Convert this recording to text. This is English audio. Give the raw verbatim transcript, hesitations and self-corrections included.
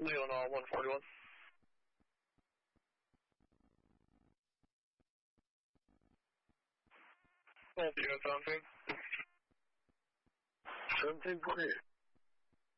Leonard one forty-one. Both units on scene. seventeen forty-eight.